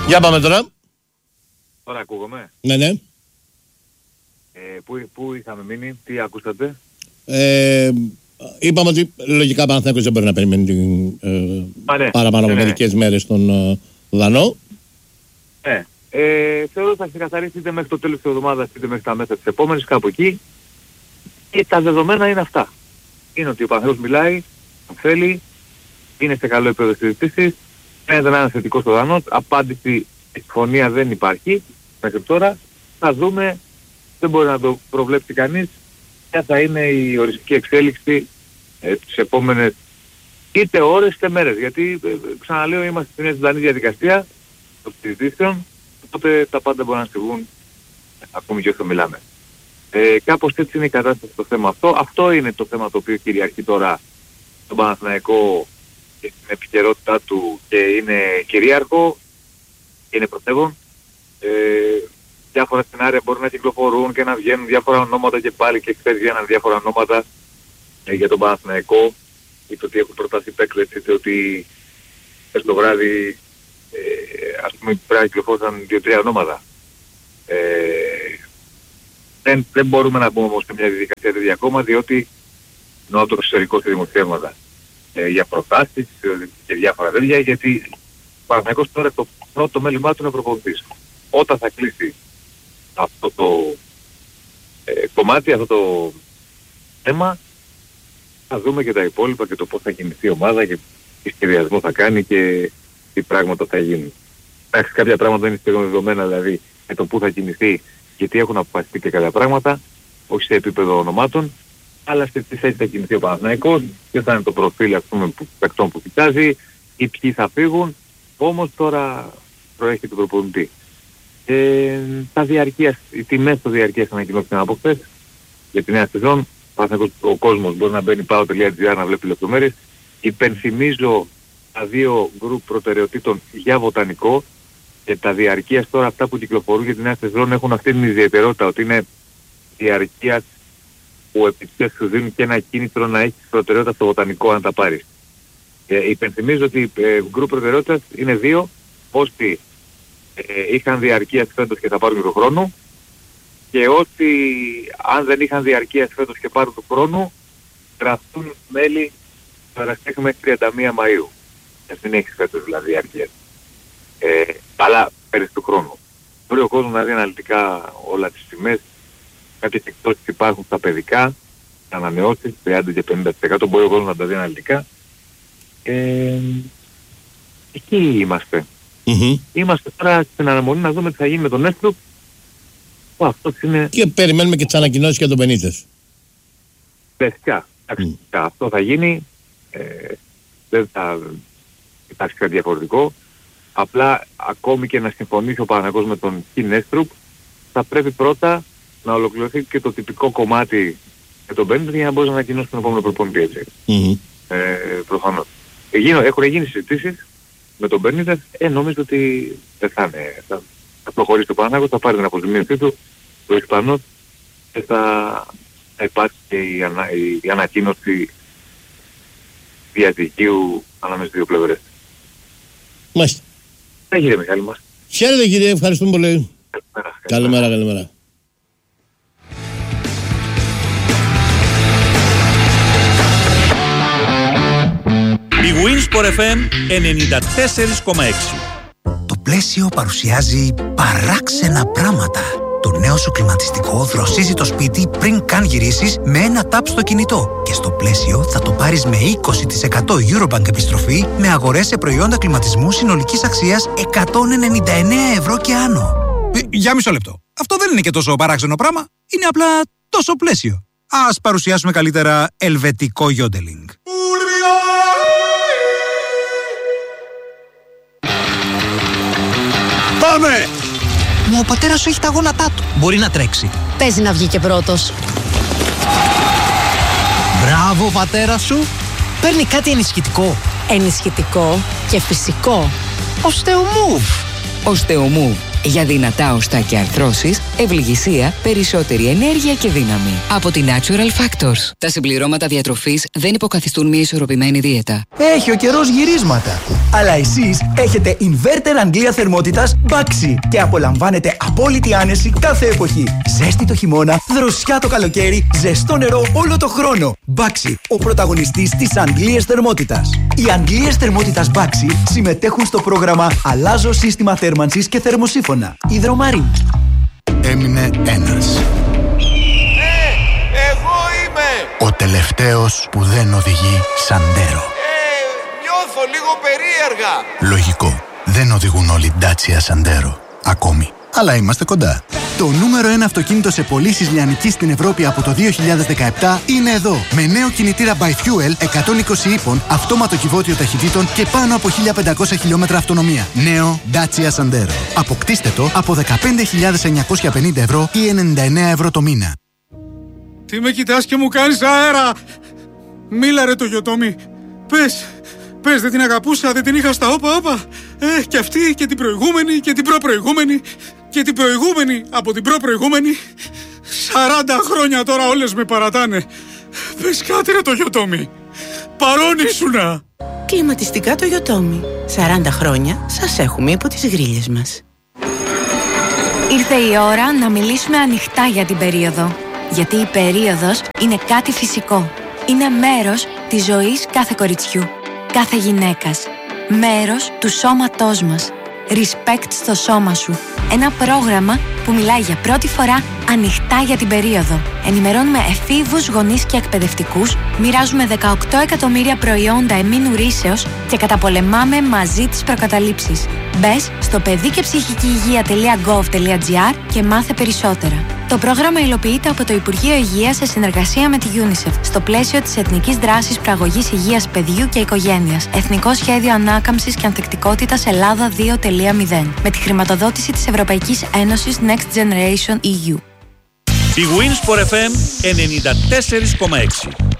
Για πάμε τώρα. Τώρα ακούγομαι. Ναι, ναι. Πού είχαμε μείνει, τι ακούσατε? Είπαμε ότι λογικά ο Παναθηναϊκός δεν μπορεί να περιμένει παραπάνω από μερικές μέρες τον Δανό. Θεωρώ ότι θα ξεκαθαρίσει είτε μέχρι το τέλος της εβδομάδας είτε μέχρι τα μέσα της επόμενης, κάπου εκεί. Και τα δεδομένα είναι αυτά. Είναι ότι ο Παναθηναϊκός μιλάει, θέλει, είναι σε καλό επίπεδο συζητήσεις, φαίνεται να είναι θετικό στο Δανό, απάντηση, συμφωνία δεν υπάρχει μέχρι τώρα. Θα δούμε, δεν μπορεί να το προβλέψει κανείς, ποια θα είναι η οριστική εξέλιξη τις επόμενες είτε ώρες είτε μέρες. Γιατί ξαναλέω, είμαστε στην ζωντανή διαδικασία των συζητήσεων, οπότε τα πάντα μπορούν να συμβούν ακόμη και όσο μιλάμε. Κάπως έτσι είναι η κατάσταση στο θέμα αυτό. Αυτό είναι το θέμα το οποίο κυριαρχεί τώρα στον Παναθηναϊκό και στην επικαιρότητά του και είναι κυρίαρχο, είναι πρωτεύον. Διάφορα σενάρια μπορούν να κυκλοφορούν και να βγαίνουν διάφορα ονόματα και πάλι και χθες βγαίναν διάφορα ονόματα για τον Παναθηναϊκό, είτε ότι έχουν προτάσει παίκτες, είτε ότι χθες το βράδυ ας πούμε πρέπει να κυκλοφόρησαν 2-3 ονόματα. Δεν μπορούμε να μπούμε όμως σε μια διαδικασία τέτοια ακόμα, διότι εννοώ το εξωτερικό σε δημοσιεύματα για προτάσεις και διάφορα τέτοια, γιατί ο Παναθηναϊκός τώρα το πρώτο μέλημά του είναι προπονητής. Όταν θα κλείσει αυτό το κομμάτι, αυτό το θέμα, θα δούμε και τα υπόλοιπα και το πώς θα κινηθεί η ομάδα και τι σχεδιασμό θα κάνει και τι πράγματα θα γίνουν. Εντάξει, κάποια πράγματα δεν είναι σχεδόν δεδομένα, δηλαδή με το πού θα κινηθεί, γιατί έχουν αποφασιστεί και κάποια πράγματα, όχι σε επίπεδο ονομάτων, αλλά σε τι θέση θα κινηθεί ο Παναθηναϊκός, ποιο θα είναι το προφίλ, ας πούμε, παικτών που κοιτάζει ή ποιοι θα φύγουν. Όμως τώρα προέρχεται του προπονητή. Τα διαρκείας, οι τιμές των διαρκείας ανακοινώθηκαν από χθες για τη νέα σεζόν. Ο κόσμος μπορεί να μπαίνει pao.gr να βλέπει λεπτομέρειες. Υπενθυμίζω τα δύο γκρουπ προτεραιοτήτων για βοτανικό και τα διαρκείας τώρα αυτά που κυκλοφορούν για τη νέα σεζόν έχουν αυτή την ιδιαιτερότητα ότι είναι διαρκείας που επιτυχώς σου δίνουν και ένα κίνητρο να έχεις προτεραιότητα στο βοτανικό αν τα πάρεις. Υπενθυμίζω ότι γκρουπ προτεραιότητας είναι δύο, όσοι είχαν διαρκείας φέτος και θα πάρουν του χρόνου, και όσοι αν δεν είχαν διαρκείας φέτος και πάρουν του χρόνου γραφτούν μέλη παραστέχνει μέχρι 31 Μαΐου. Δεν έχεις φέτος δηλαδή διαρκείας. Αλλά πέρυσι του χρόνου. Μπορεί ο κόσμος να δει αναλυτικά όλα τις τιμές, κάποιες εκτόσεις υπάρχουν στα παιδικά, ανανεώσεις 30 και 50%, μπορεί ο κόσμος να τα δει αναλυτικά. Εκεί είμαστε. Είμαστε τώρα στην αναμονή να δούμε τι θα γίνει με τον Έστροπ. Είναι... Και περιμένουμε και τις ανακοινώσεις για τον Μπενίτες. Φυσικά. Αυτό θα γίνει. Δεν θα υπάρξει κάτι διαφορετικό. Απλά ακόμη και να συμφωνήσει ο Παναθηναϊκός με τον Κιν Έστροπ, θα πρέπει πρώτα να ολοκληρωθεί και το τυπικό κομμάτι με τον Μπενίτες για να μπορεί να ανακοινώσει τον επόμενο προπονητή, έτσι. Προφανώς. Έχουν γίνει συζητήσεις με τον Μπενίτες, νομίζω ότι δεν θα είναι. Θα προχωρήσει το Παναθηναϊκός, θα πάρει την αποζημίωσή του, ο Ισπανός, και θα υπάρξει και η ανακοίνωση διαδικίου ανάμεσα στις δύο πλευρές. Μάλιστα. Κύριε Μιχάλη μας. Χαίρετε κύριε, ευχαριστούμε πολύ. Καλημέρα. Η Winsport FM 94,6. Το Πλαίσιο παρουσιάζει παράξενα πράγματα. Το νέο σου κλιματιστικό δροσίζει το σπίτι πριν καν γυρίσεις με ένα ταπ στο κινητό. Και στο Πλαίσιο θα το πάρεις με 20% Eurobank επιστροφή με αγορές σε προϊόντα κλιματισμού συνολικής αξίας 199 ευρώ και άνω. Για μισό λεπτό. Αυτό δεν είναι και τόσο παράξενο πράγμα. Είναι απλά τόσο Πλαίσιο. Ας παρουσιάσουμε καλύτερα ελβετικό γιόντελινγκ. Πάμε! Μα ο πατέρας σου έχει τα γόνατά του. Μπορεί να τρέξει. Παίζει να βγει και πρώτος. Μπράβο, πατέρα σου. Παίρνει κάτι ενισχυτικό. Ενισχυτικό και φυσικό. Οστεομούβ. Οστεομούβ. Για δυνατά οστά και αρθρώσεις, ευληγησία, περισσότερη ενέργεια και δύναμη. Από τη Natural Factors. Τα συμπληρώματα διατροφής δεν υποκαθιστούν μια ισορροπημένη δίαιτα. Έχει ο καιρός γυρίσματα. Αλλά εσείς έχετε inverter Αγγλία θερμότητας Baxi και απολαμβάνετε απόλυτη άνεση κάθε εποχή. Ζέστη το χειμώνα, δροσιά το καλοκαίρι, ζεστό νερό όλο το χρόνο. Baxi, ο πρωταγωνιστής της Αγγλίας θερμότητας. Οι Αγγλίες θερμότητας Baxi συμμετέχουν στο πρόγραμμα Αλλάζω σύστημα θέρμανσης και θερμοσύφωνα. Υδρομαρίν. Έμεινε ένας. Εγώ είμαι! Ο τελευταίος που δεν οδηγεί Σαντέρο. Νιώθω λίγο περίεργα. Λογικό. Δεν οδηγούν όλοι Dacia Sandero. Ακόμη. Αλλά είμαστε κοντά. Το νούμερο 1 αυτοκίνητο σε πωλήσεις λιανικής στην Ευρώπη από το 2017 είναι εδώ. Με νέο κινητήρα by Fuel 120 ύπων, αυτόματο κυβότιο ταχυτήτων και πάνω από 1500 χιλιόμετρα αυτονομία. Νέο Dacia Sandero. Αποκτήστε το από 15.950 ευρώ ή 99 ευρώ το μήνα. Τι με κοιτάς και μου κάνεις αέρα! Μίλα ρε το Γιοτόμι. Πες, δεν την αγαπούσα, δεν την είχα στα όπα. Και αυτή και την προηγούμενη και την προπροηγούμενη και την προηγούμενη από την προπροηγούμενη. 40 χρόνια τώρα όλες με παρατάνε. Πες κάτι ρε το Γιοτόμι. Παρόν ήσουνα. Κλιματιστικά το Γιοτόμι. 40 χρόνια σας έχουμε υπό τις γρίλες μας. Ήρθε η ώρα να μιλήσουμε ανοιχτά για την περίοδο. Γιατί η περίοδος είναι κάτι φυσικό. Είναι μέρος της ζωής κάθε κοριτσιού, κάθε γυναίκας. Μέρος του σώματός μας. Respect στο σώμα σου. Ένα πρόγραμμα που μιλάει για πρώτη φορά ανοιχτά για την περίοδο. Ενημερώνουμε εφήβους, γονείς και εκπαιδευτικούς, μοιράζουμε 18 εκατομμύρια προϊόντα εμμήνου ρύσεως και καταπολεμάμε μαζί τις προκαταλήψεις. Μπες στο παιδικεψυχικηυγεία.gov.gr και μάθε περισσότερα. Το πρόγραμμα υλοποιείται από το Υπουργείο Υγείας σε συνεργασία με τη UNICEF στο πλαίσιο της Εθνικής Δράσης Προαγωγής Υγείας Παιδιού και Οικογένειας. Εθνικό Σχέδιο Ανάκαμψης και Ανθεκτικότητας Ελλάδα 2.0. Με τη χρηματοδότηση της Ευρωπαϊκής Ένωσης Next Generation EU. Η Winsport FM 94,6.